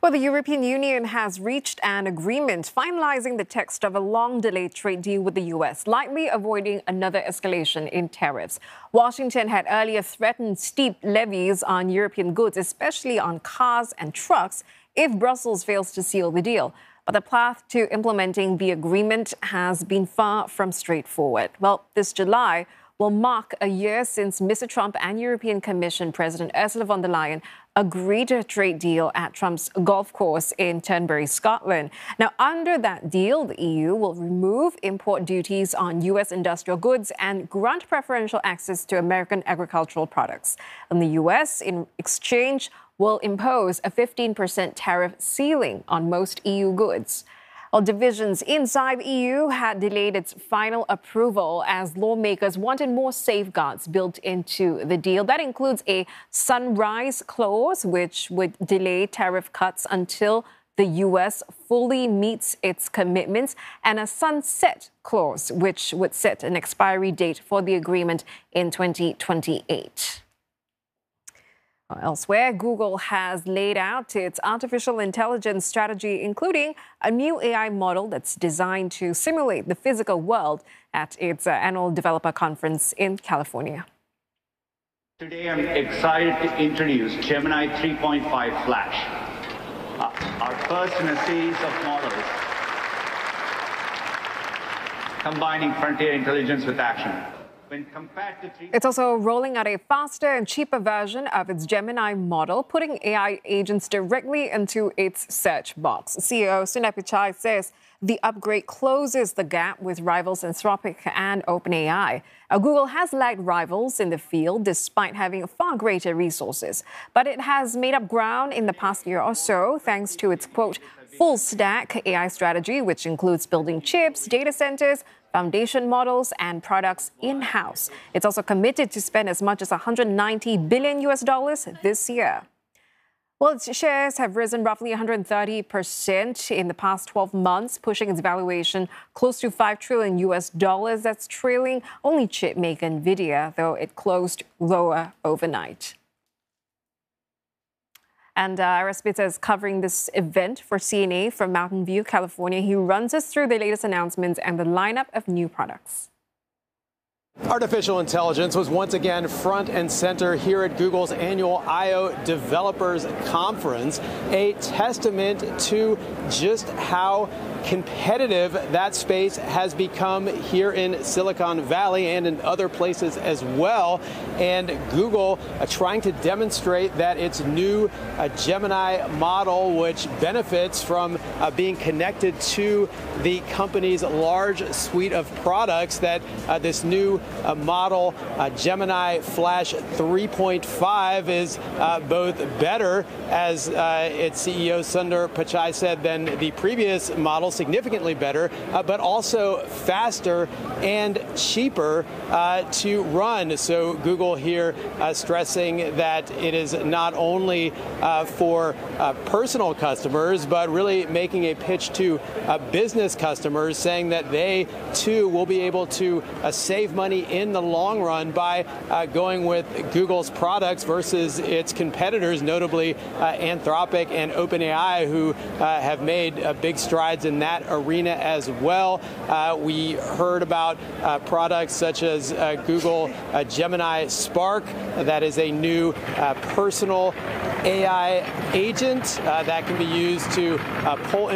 Well, the European Union has reached an agreement finalizing the text of a long-delayed trade deal with the U.S., likely avoiding another escalation in tariffs. Washington had earlier threatened steep levies on European goods, especially on cars and trucks, if Brussels fails to seal the deal. But the path to implementing the agreement has been far from straightforward. Well, this July will mark a year since Mr. Trump and European Commission President Ursula von der Leyen agreed to a trade deal at Trump's golf course in Turnberry, Scotland. Now, under that deal, the EU will remove import duties on U.S. industrial goods and grant preferential access to American agricultural products. And the U.S., in exchange, will impose a 15% tariff ceiling on most EU goods. Well, divisions inside the EU had delayed its final approval as lawmakers wanted more safeguards built into the deal. That includes a sunrise clause, which would delay tariff cuts until the U.S. fully meets its commitments, and a sunset clause, which would set an expiry date for the agreement in 2028. Elsewhere, Google has laid out its artificial intelligence strategy, including a new AI model that's designed to simulate the physical world at its annual developer conference in California. Today, I'm excited to introduce Gemini 3.5 Flash, our first in a series of models combining frontier intelligence with action. It's also rolling out a faster and cheaper version of its Gemini model, putting AI agents directly into its search box. CEO Sundar Pichai says the upgrade closes the gap with rivals Anthropic and OpenAI. Google has lagged rivals in the field despite having far greater resources, but it has made up ground in the past year or so thanks to its, quote, full-stack AI strategy, which includes building chips, data centers, foundation models and products in-house. It's also committed to spend as much as $190 billion this year. Well, its shares have risen roughly 130% in the past 12 months, pushing its valuation close to $5 trillion. That's trailing only chip maker Nvidia, though it closed lower overnight. And Ira Spitzer is covering this event for CNA from Mountain View, California. He runs us through the latest announcements and the lineup of new products. Artificial intelligence was once again front and center here at Google's annual I/O Developers Conference, a testament to just how competitive that space has become here in Silicon Valley and in other places as well. And Google trying to demonstrate that its new Gemini model, which benefits from being connected to the company's large suite of products, that this new model, Gemini Flash 3.5, is both better, as its CEO Sundar Pichai said, than the previous model, significantly better, but also faster and cheaper to run. So Google here stressing that it is not only for personal customers, but really making a pitch to business customers, saying that they too will be able to save money in the long run by going with Google's products versus its competitors, notably Anthropic and OpenAI, who have made big strides in that arena as well. We heard about products such as Google Gemini Spark, that is a new personal AI agent that can be used to pull